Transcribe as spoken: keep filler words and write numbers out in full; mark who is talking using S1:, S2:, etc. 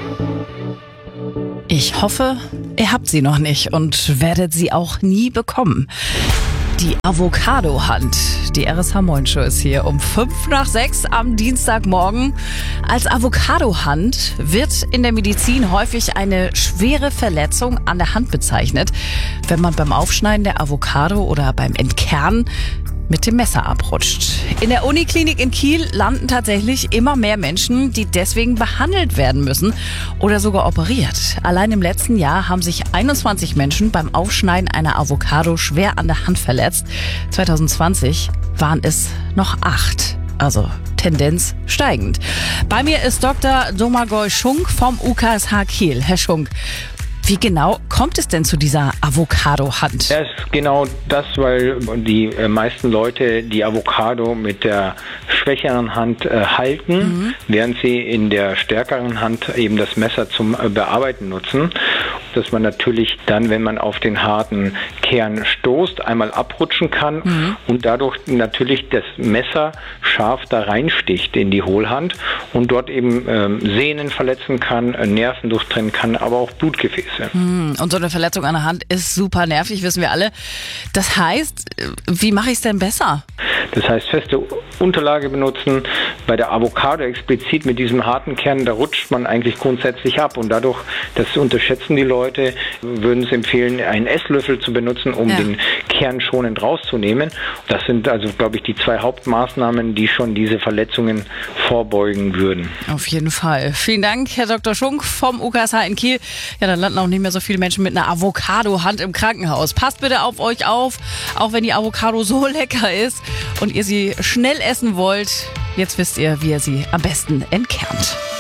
S1: Ich hoffe, ihr habt sie noch nicht und werdet sie auch nie bekommen. Die Avocado-Hand. Die R S H-Moin-Show ist hier um fünf nach sechs am Dienstagmorgen. Als Avocado-Hand wird in der Medizin häufig eine schwere Verletzung an der Hand bezeichnet, wenn man beim Aufschneiden der Avocado oder beim Entkernen mit dem Messer abrutscht. In der Uniklinik in Kiel landen tatsächlich immer mehr Menschen, die deswegen behandelt werden müssen oder sogar operiert. Allein im letzten Jahr haben sich einundzwanzig Menschen beim Aufschneiden einer Avocado schwer an der Hand verletzt. zwanzig zwanzig waren es noch acht. Also Tendenz steigend. Bei mir ist Doktor Domagoj Schunk vom U K S H Kiel. Herr Schunk, wie genau kommt es denn zu dieser Avocado-Hand?
S2: Das ist genau das, weil die meisten Leute die Avocado mit der schwächeren Hand äh, halten, mhm. während sie in der stärkeren Hand eben das Messer zum äh, Bearbeiten nutzen. Dass man natürlich dann, wenn man auf den harten Kern stoßt, einmal abrutschen kann mhm. und dadurch natürlich das Messer scharf da reinsticht in die Hohlhand und dort eben ähm, Sehnen verletzen kann, äh, Nerven durchtrennen kann, aber auch Blutgefäße.
S1: Mhm. Und so eine Verletzung an der Hand ist super nervig, wissen wir alle. Das heißt, wie mache ich es denn besser?
S2: Das heißt, feste Unterlage benutzen. Bei der Avocado explizit mit diesem harten Kern, da rutscht man eigentlich grundsätzlich ab. Und dadurch, das unterschätzen die Leute, würden es empfehlen, einen Esslöffel zu benutzen, um ja. den Kern schonend rauszunehmen. Das sind also, glaube ich, die zwei Hauptmaßnahmen, die schon diese Verletzungen vorbeugen würden.
S1: Auf jeden Fall. Vielen Dank, Herr Doktor Schunk vom U K S H in Kiel. Ja, dann landen auch nicht mehr so viele Menschen mit einer Avocado-Hand im Krankenhaus. Passt bitte auf euch auf, auch wenn die Avocado so lecker ist und ihr sie schnell essen wollt. Jetzt wisst ihr, wie ihr sie am besten entkernt.